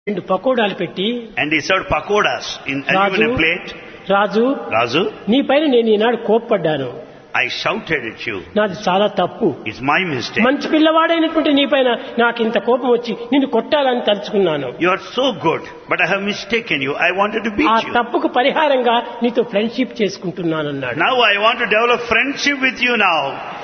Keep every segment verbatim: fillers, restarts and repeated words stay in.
రెండు పకోడాలు పెట్టి And he served pakodas in Raju aluminum plate. Raju Razu, నీ పైన నేను ఈనాడు కోప్పడ్డాను. I shouted at you. నాది చాలా తప్పు. It's my mistake. మంచి పిల్లవాడైనటువంటి నీ పైన నాకు ఇంత కోపం వచ్చి నిన్ను కొట్టాలని తలుచుకున్నాను. You are so good, but I have mistaken you. I wanted to ఆ beat you. తప్పుకు పరిహారంగా నీతో friendship చేసుకుంటున్నానన్నాడు. Now I want to develop friendship with you now.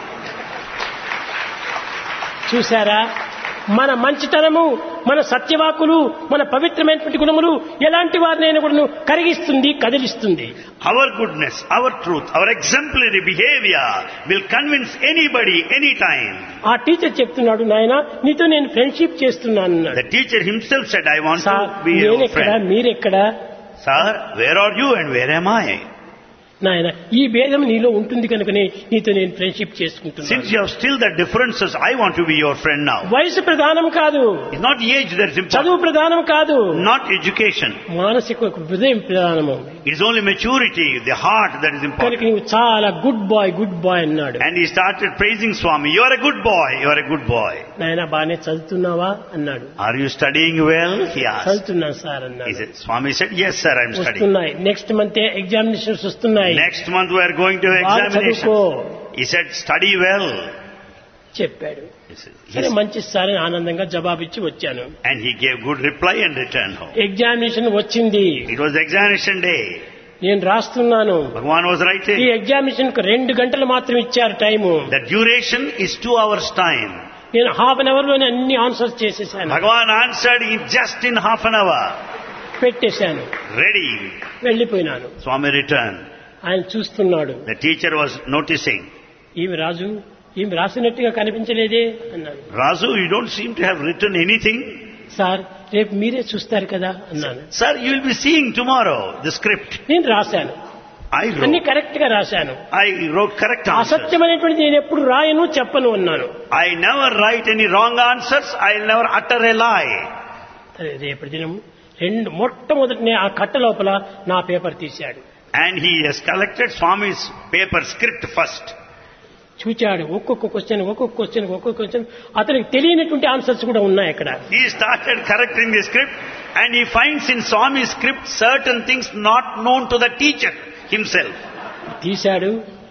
చూసారా, మన మంచితనము, మన సత్యవాకులు, మన పవిత్రమైనటువంటి గుణములు ఎలాంటి వారినైనా కూడా కరిగిస్తుంది, కదిలిస్తుంది. Our goodness, our truth, our exemplary behavior will convince anybody, anytime. ఆ టీచర్ చెప్తున్నాడు, నాయనా నీతో నేను ఫ్రెండ్షిప్ చేస్తున్నాను అన్నాడు. The teacher himself said, I want sir to be your నేనెక్కడ friend. మీరెక్కడ? Sir, where are you and where am I? నాయన ఈ భేదం నీలో ఉంటుంది కనుకనే నీతో నేను ఫ్రెండ్షిప్ చేసుకుంటున్నాను. Since you have still the differences, I want to be your friend now. వయసు ప్రధానం కాదు, It's not age that is చదువు important, ప్రధానం కాదు, not education. మానసిక హృదయం ప్రధానము. It's only maturity, the heart that is కనుక important. నీవు చాలా గుడ్ బాయ్ గుడ్ బాయ్ అన్నాడు. And he started praising Swami. You are a good boy, you are a good boy. నాయన బాగానే చదువుతున్నావా అన్నాడు. Are you studying well? He asked. చదువుతున్నాను sir He అన్నాడు. said, Swami said, yes sir, I am studying. వస్తున్నాయి, next month examinations వస్తున్నాయి, Next month we are going to బాగా examination. చదువుకో He said, study well. చెప్పాడు. He said, సరే yes. మంచి sir అని ఆనందంగా జవాబిచ్చి వచ్చాను. And he gave good reply and returned home. Examination వచ్చింది, It was examination day. నేను రాస్తున్నాను. Bhagavan was ఈ writing. ఎగ్జామినేషన్ కు రెండు గంటలు మాత్రం ఇచ్చారు time. The duration is two hours time. నేను హాఫ్ అన్ అవర్ లోనే అన్ని ఆన్సర్స్ చేసేసాను, Bhagavan answered in just in half an hour. పెట్టేశాను, Ready. వెళ్లిపోయినాను. Swami returned. ఆయన చూస్తున్నాడు. The teacher was noticing. ఈమె రాజు ఈమె రాసినట్టుగా కనిపించలేదే అన్నాడు. Razu, you don't seem to have written anything. Sir రేపు మీరే చూస్తారు కదా అన్నాను. Sir, you will be seeing tomorrow the script. నేను రాశాను, I అన్ని wrote. కరెక్ట్ గా రాశాను. I wrote correct answers. అసత్యమైనటువంటి నేను ఎప్పుడు రాయను చెప్పను అన్నాను. I never write any wrong answers. I'll never utter a lie. సరే, రేపటి దినం రెండు మొట్టమొదటినే ఆ కట్ట లోపల నా పేపర్ తీశాడు. And he has collected Swami's paper script first. చూచాడు, ఒక్కొక్క క్వశ్చన్ ఒక్కొక్క క్వశ్చన్ ఒక్కొక్క క్వశ్చన్ అతనికి తెలియనటువంటి ఆన్సర్స్ కూడా ఉన్నాయి అక్కడ. He started correcting the script and he finds in Swami's script certain things not known to the teacher himself. తీశాడు,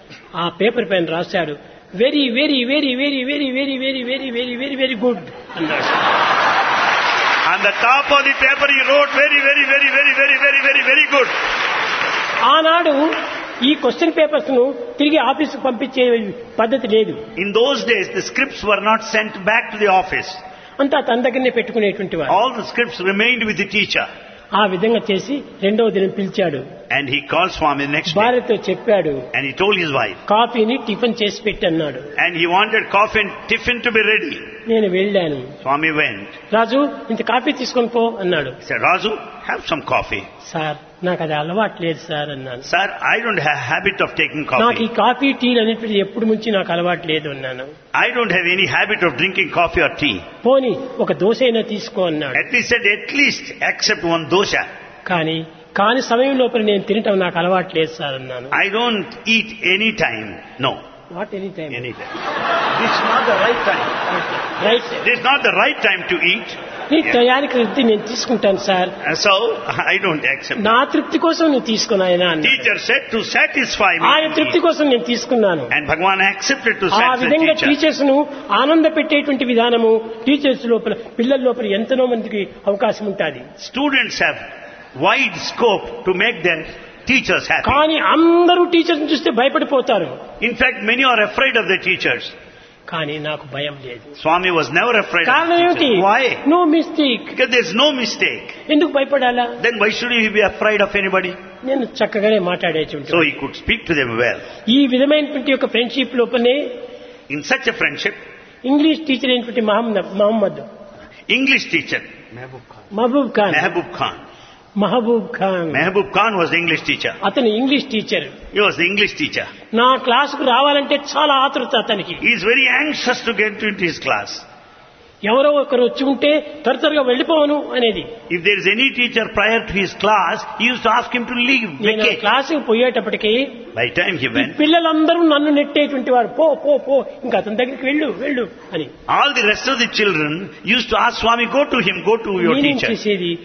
ఆ పేపర్ పైన రాశాడు, very very very very very very very very very very very good అన్నాడు. On the top of the paper he wrote very, very, very, very, very, very, very, very good. ఆనాడు ఈ question papers ను తిరిగి ఆఫీసుకు పంపించే పద్ధతి లేదు. In those days the scripts were not sent back to the office. అంతా తన దగ్గరనే పెట్టుకునేటువంటి వాడు. All the scripts remained with the teacher. ఆ విధంగా చేసి రెండవ దినం పిలిచాడు. And he called Swami next day. భార్యతో చెప్పాడు, And he told his wife. కాఫీని టిఫిన్ చేసి పెట్టన్నాడు. And he wanted coffee and tiffin to be ready. నేను వెళ్ళాను. Swami went. రాజు ఇంత కాఫీ తీసుకొని పో అన్నాడు. He said, Razu, have some coffee. Sir నాకు అది అలవాటు లేదు సార్ అన్నాను. Sir, I don't have habit of taking నాకు ఈ coffee. కాఫీ టీలు అనేటువంటి ఎప్పుడు నుంచి నాకు అలవాటు లేదు అన్నాను. I don't have any habit of drinking coffee or tea. పోని ఒక దోశ అయినా తీసుకో అన్నాడు. At least said, at least accept one dosha. కానీ కాని సమయం లోపల నేను తినటం నాకు అలవాటు లేదు సార్ అన్నాను. I don't eat any time. No. What any time Any time. This is not the right time. Right. This is not the right time to eat. నీ తయారీకి తృప్తి నేను తీసుకుంటాను sir, And so, I don't accept. నా తృప్తి కోసం నువ్వు తీసుకున్నాయన అన్నాడు. Teacher said to satisfy me. ఆయన తృప్తి కోసం నేను తీసుకున్నాను. And Bhagavan accepted to ఆ satisfy విధంగా teacher. టీచర్స్ ను ఆనంద పెట్టేటువంటి విధానము టీచర్స్ లోపల పిల్లల లోపల ఎంతనో మందికి అవకాశం ఉంటుంది. Students have wide scope to make their teachers happy. కానీ అందరూ టీచర్స్ చూస్తే భయపడిపోతారు. In fact, many are afraid of their teachers. కానీ నాకు భయం లేదు. Swami was never afraid of కారణం ఏమిటి? teachers. Why? No mistake. Because there is no mistake. ఎందుకు భయపడాలా? Then why should he be afraid of anybody? నేను చక్కగానే మాట్లాడేటువంటి. So he could speak to them well. ఈ విధమైనటువంటి ఒక ఫ్రెండ్షిప్ లోపలనే In such a friendship, English teacher అయినటువంటి Mohammed Mohammed English teacher, Mahabub Khan Mehboob Khan. Mahabub Khan Mehboob Khan was the English teacher. అతను English teacher. He was the English teacher. నా క్లాసుకు రావాలంటే చాలా ఆతృత అతనికి. He is very anxious to get into his class. ఎవరో ఒకరు వచ్చి ఉంటే త్వర త్వరగా వెళ్ళిపోవను అనేది. If there is any teacher prior to his class, he used to ask him to leave, నేను vacate. క్లాసుకు పోయేటప్పటికి By the time he ఈ went, పిల్లలందరూ నన్ను నెట్టేటువంటి వారు, పో పో పో ఇంకా అతని దగ్గరికి వెళ్ళు వెళ్ళు అని. all the rest of the children used to ask Swami, go to him, go to your నేనేం teacher. చేసేది